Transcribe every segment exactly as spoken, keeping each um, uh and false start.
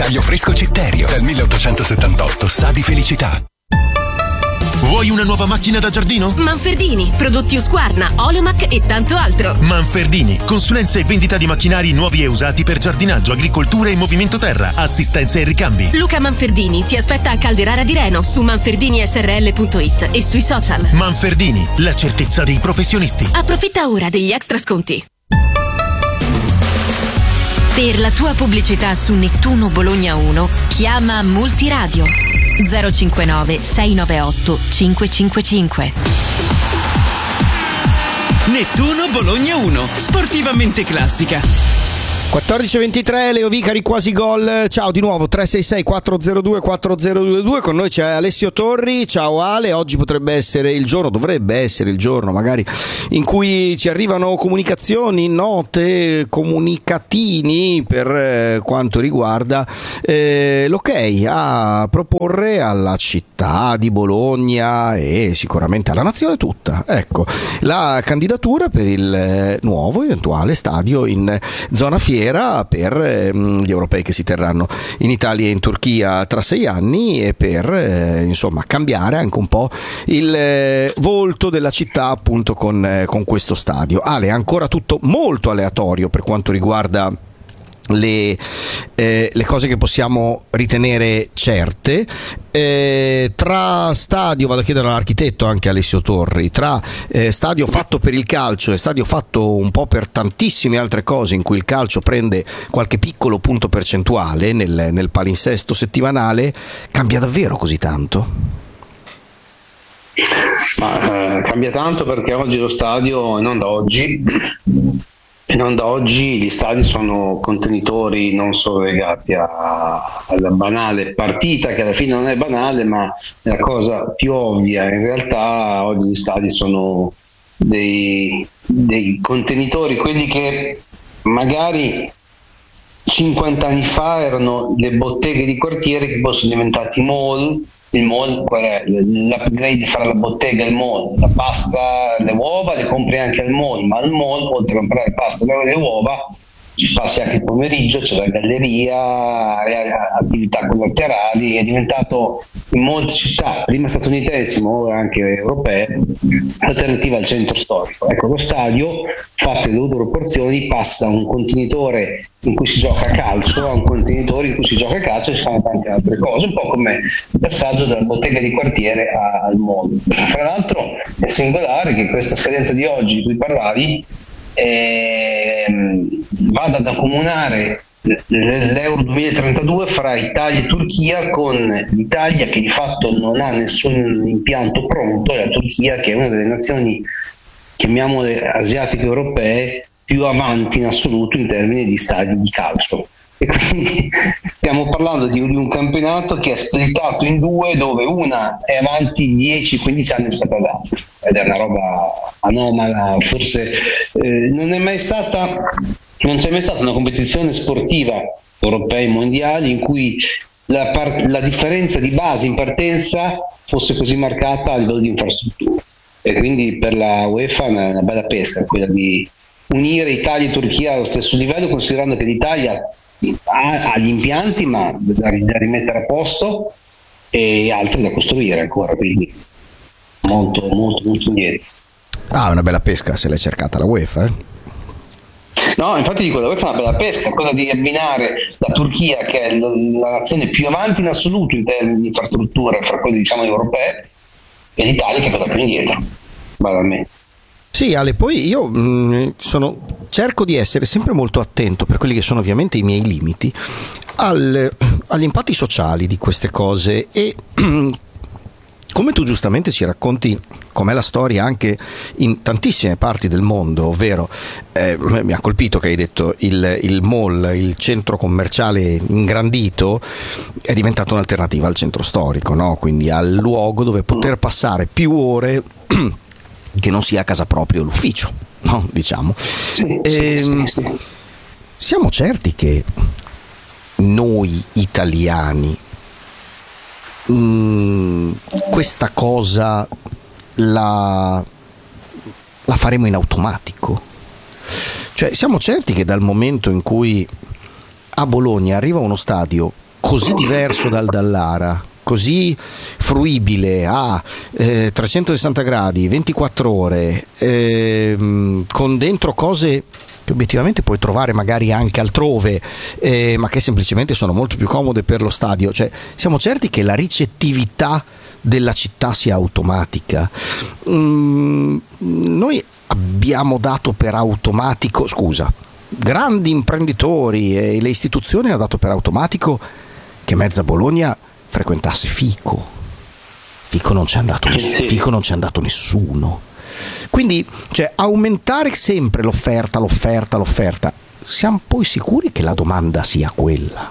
Taglio fresco Citterio, dal milleottocentosettantotto sa di felicità. Vuoi una nuova macchina da giardino? Manfredini, prodotti Husqvarna, Oleomac e tanto altro. Manfredini, consulenza e vendita di macchinari nuovi e usati per giardinaggio, agricoltura e movimento terra, assistenza e ricambi. Luca Manfredini ti aspetta a Calderara di Reno su manferdini s r l punto i t e sui social. Manfredini, la certezza dei professionisti. Approfitta ora degli extra sconti. Per la tua pubblicità su Nettuno Bologna uno, chiama Multiradio zero cinquantanove sei nove otto cinque cinque cinque. Nettuno Bologna uno, sportivamente classica. quattordici e ventitré, Leo Vicari, quasi gol. Ciao di nuovo, tre sei sei quattro zero due quattro zero due due. Con noi c'è Alessio Torri. Ciao Ale, oggi potrebbe essere il giorno, dovrebbe essere il giorno magari, in cui ci arrivano comunicazioni, note, comunicatini per eh, quanto riguarda eh, l'ok a proporre alla città di Bologna e sicuramente alla nazione tutta, ecco, la candidatura per il eh, nuovo eventuale stadio in zona Fiera per ehm, gli europei che si terranno in Italia e in Turchia tra sei anni e per eh, insomma cambiare anche un po' il eh, volto della città appunto con, eh, con questo stadio. Ale, ancora tutto molto aleatorio per quanto riguarda Le, eh, le cose che possiamo ritenere certe. Eh, tra stadio, vado a chiedere all'architetto anche Alessio Torri, tra eh, stadio fatto per il calcio e stadio fatto un po' per tantissime altre cose in cui il calcio prende qualche piccolo punto percentuale nel, nel palinsesto settimanale, cambia davvero così tanto? Ma, eh, cambia tanto perché oggi lo stadio, non da oggi E non da oggi gli stadi sono contenitori non solo legati a, alla banale partita, che alla fine non è banale, ma è la cosa più ovvia. In realtà oggi gli stadi sono dei, dei contenitori, quelli che magari cinquanta anni fa erano le botteghe di quartiere che poi sono diventati mall. Il mall, qual è? L'upgrade fra la bottega e il mall. La pasta, le uova le compri anche al mall, ma al mall, oltre a comprare pasta e le uova, ci passi anche il pomeriggio, c'è la galleria, attività collaterali. È diventato in molte città, prima statunitensi ma ora anche europee, alternativa al centro storico. Ecco, lo stadio, fatto le dovute proporzioni, passa da un contenitore in cui si gioca a calcio a un contenitore in cui si gioca a calcio e si fanno tante altre cose, un po' come il passaggio dalla bottega di quartiere a, al mall. Fra l'altro è singolare che questa esperienza di oggi di cui parlavi eh, vada ad accomunare l'Euro duemilatrentadue fra Italia e Turchia, con l'Italia che di fatto non ha nessun impianto pronto e la Turchia che è una delle nazioni, chiamiamole asiatiche europee, più avanti in assoluto in termini di stadi di calcio. E quindi stiamo parlando di un campionato che è splittato in due, dove una è avanti dieci quindici anni rispetto all'altra, ed è una roba anomala. Forse eh, non è mai stata non c'è mai stata una competizione sportiva europei mondiali in cui la, part- la differenza di base in partenza fosse così marcata a livello di infrastrutture, e quindi per la UEFA è una, una bella pesca quella di unire Italia e Turchia allo stesso livello, considerando che l'Italia ha, ha gli impianti ma da, da rimettere a posto e altri da costruire ancora, quindi molto molto molto indietro. Ah, una bella pesca se l'è cercata la UEFA, eh? No, infatti dico, la UEFA è una bella pesca, quella di abbinare la Turchia, che è la, la nazione più avanti in assoluto in termini di infrastrutture fra quelle diciamo europee, e l'Italia che è quella più indietro, banalmente. Sì, Ale, poi io mh, sono, cerco di essere sempre molto attento, per quelli che sono ovviamente i miei limiti, al, agli impatti sociali di queste cose, e come tu giustamente ci racconti com'è la storia anche in tantissime parti del mondo, ovvero eh, mi ha colpito che hai detto il, il mall, il centro commerciale ingrandito è diventato un'alternativa al centro storico, no? Quindi al luogo dove poter passare più ore che non sia a casa propria o l'ufficio, no? Diciamo. E, siamo certi che noi italiani Mm, questa cosa la, la faremo in automatico? Cioè, siamo certi che dal momento in cui a Bologna arriva uno stadio così diverso dal Dallara, così fruibile a eh, trecentosessanta gradi, ventiquattro ore, eh, con dentro cose che obiettivamente puoi trovare magari anche altrove, eh, ma che semplicemente sono molto più comode per lo stadio. Cioè, siamo certi che la ricettività della città sia automatica. Mm, noi abbiamo dato per automatico, scusa, grandi imprenditori e le istituzioni hanno dato per automatico che mezza Bologna frequentasse Fico. Fico non c'è andato nessuno, Fico non c'è andato nessuno. Quindi, cioè, aumentare sempre l'offerta, l'offerta, l'offerta. Siamo poi sicuri che la domanda sia quella?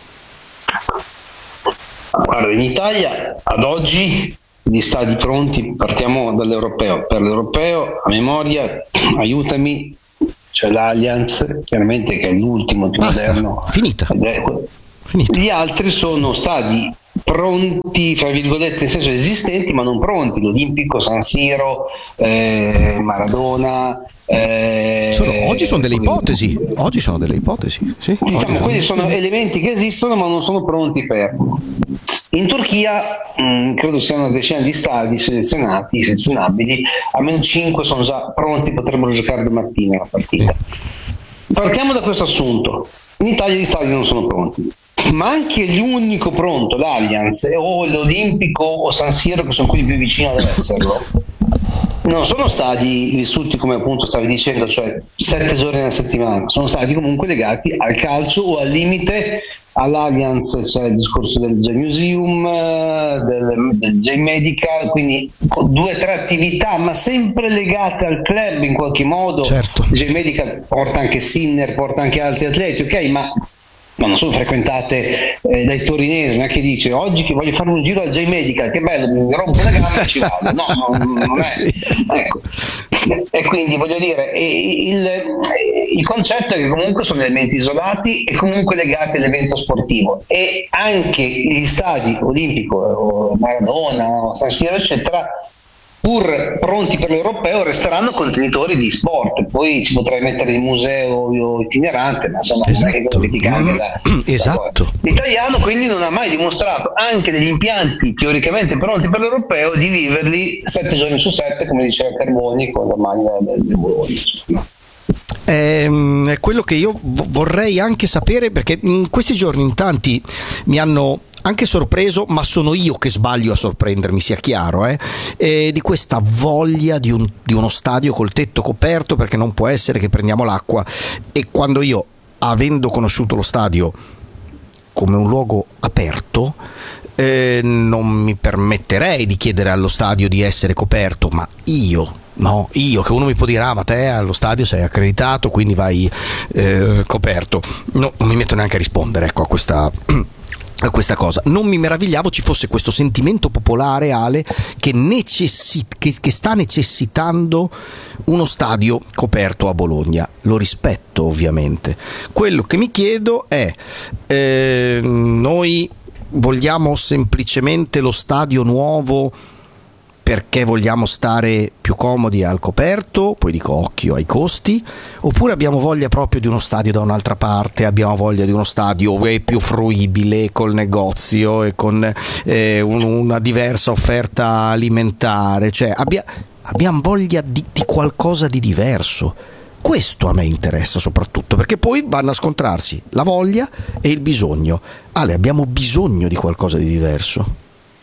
Guarda, in Italia ad oggi gli stadi pronti, partiamo dall'europeo. Per l'europeo, a memoria, aiutami, c'è l'Allianz, chiaramente, che è l'ultimo più Basta, moderno. Finita. Finita. Gli altri sono stadi pronti, fra virgolette, nel senso esistenti, ma non pronti. L'Olimpico, San Siro, eh, Maradona. Eh, sono, oggi sono delle ipotesi. Oggi sono delle ipotesi. Sì, diciamo, quelli sono... sono elementi che esistono, ma non sono pronti per. In Turchia mh, credo siano una decina di stadi selezionati, selezionabili, almeno cinque sono già pronti, potrebbero giocare domattina la partita. Sì. Partiamo da questo assunto. In Italia gli stadi non sono pronti, ma anche l'unico pronto, l'Allianz o l'Olimpico o San Siro, che sono quelli più vicini ad esserlo, non sono stadi vissuti come appunto stavi dicendo, cioè sette giorni alla settimana, sono stati comunque legati al calcio o al limite. All'Allianz c'è il discorso del J-Museum, del, del J-Medical, quindi due o tre attività ma sempre legate al club in qualche modo. Certo. Il J-Medical porta anche Sinner, porta anche altri atleti, ok, ma ma non sono frequentate eh, dai torinesi, non è che dice oggi che voglio fare un giro al J-Medical, che bello, mi rompo la gamba e ci vado. No, non, non è. Sì. Ecco. E quindi voglio dire, il, il concetto è che comunque sono elementi isolati e comunque legati all'evento sportivo, e anche gli stadi Olimpico, Maradona, San Siro eccetera, pur pronti per l'europeo, resteranno contenitori di sport. Poi ci potrai mettere il museo itinerante, ma insomma, esatto. Non è che mm, da, esatto. Da l'italiano quindi non ha mai dimostrato, anche degli impianti teoricamente pronti per l'europeo, di viverli sette giorni su sette, come diceva Carboni con la maglia del, del Bologna. È quello che io vorrei anche sapere, perché in questi giorni in tanti mi hanno anche sorpreso, ma sono io che sbaglio a sorprendermi, sia chiaro, eh? E di questa voglia di, un, di uno stadio col tetto coperto, perché non può essere che prendiamo l'acqua. E quando io, avendo conosciuto lo stadio come un luogo aperto, eh, non mi permetterei di chiedere allo stadio di essere coperto, ma io no, io che uno mi può dire ah ma te allo stadio sei accreditato quindi vai eh, coperto, no, non mi metto neanche a rispondere, ecco, a questa a questa cosa. Non mi meravigliavo ci fosse questo sentimento popolare, Ale, che, necessi- che, che sta necessitando uno stadio coperto a Bologna. Lo rispetto ovviamente. Quello che mi chiedo è eh, noi vogliamo semplicemente lo stadio nuovo perché vogliamo stare più comodi al coperto, poi dico occhio ai costi, oppure abbiamo voglia proprio di uno stadio da un'altra parte, abbiamo voglia di uno stadio più fruibile col negozio e con eh, un, una diversa offerta alimentare, cioè abbia, abbiamo voglia di, di qualcosa di diverso. Questo a me interessa soprattutto, perché poi vanno a scontrarsi la voglia e il bisogno. Ale, abbiamo bisogno di qualcosa di diverso.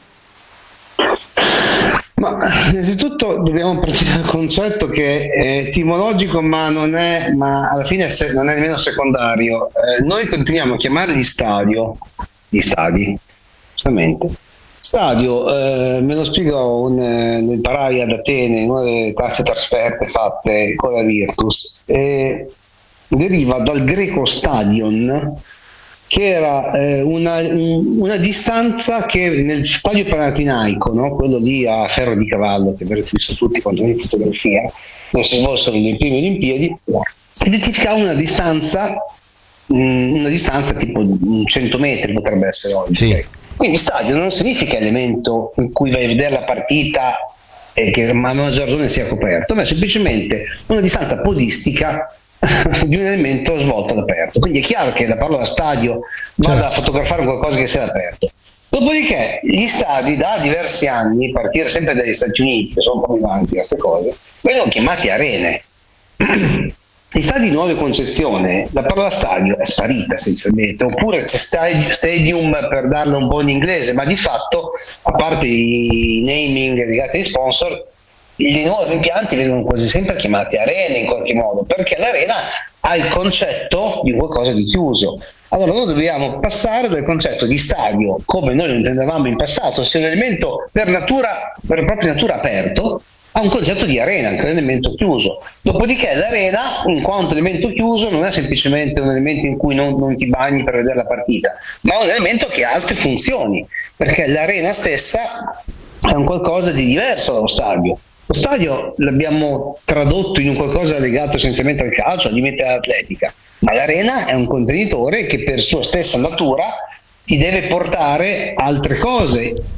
Ma innanzitutto dobbiamo partire dal concetto che è etimologico, ma non è, ma alla fine non è nemmeno secondario. Eh, noi continuiamo a chiamare gli stadio, gli stadi, giustamente. Stadio, eh, me lo spiego, un, eh, lo imparai ad Atene in una delle tante trasferte fatte con la Virtus. Eh, deriva dal greco stadion, che era eh, una, una distanza che nel stadio panatinaico, no? Quello lì a ferro di cavallo che avrete visto tutti quando in fotografia, dove si svolsero le prime Olimpiadi, identificava una distanza mh, una distanza tipo cento metri potrebbe essere oggi. Sì. Quindi stadio non significa elemento in cui vai a vedere la partita e che a maggior ragione sia coperto, ma è semplicemente una distanza podistica di un elemento svolto all'aperto. Quindi è chiaro che la parola stadio vada Certo. a fotografare qualcosa che sia all'aperto. Dopodiché gli stadi da diversi anni, a partire sempre dagli Stati Uniti, che sono un po' più avanti a queste cose, vengono chiamati arene. Gli stadi di nuova concezione, la parola stadio è sparita essenzialmente, oppure c'è stadium per darlo un po' in inglese, ma di fatto, a parte i naming legati ai sponsor, i nuovi impianti vengono quasi sempre chiamati arene in qualche modo, perché l'arena ha il concetto di qualcosa di chiuso. Allora noi dobbiamo passare dal concetto di stadio, come noi lo intendevamo in passato, sia un elemento per natura, per propria natura aperto, a un concetto di arena, che è un elemento chiuso. Dopodiché l'arena, in quanto elemento chiuso, non è semplicemente un elemento in cui non, non ti bagni per vedere la partita, ma è un elemento che ha altre funzioni, perché l'arena stessa è un qualcosa di diverso dallo stadio. Lo stadio l'abbiamo tradotto in un qualcosa legato essenzialmente al calcio, al limite all'atletica, ma l'arena è un contenitore che per sua stessa natura ti deve portare altre cose